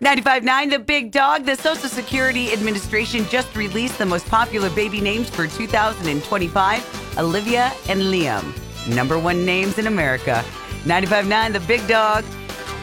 95.9 The Big Dog. The Social Security Administration just released the most popular baby names for 2025. Olivia and Liam. #1 names in America. 95.9 The Big Dog.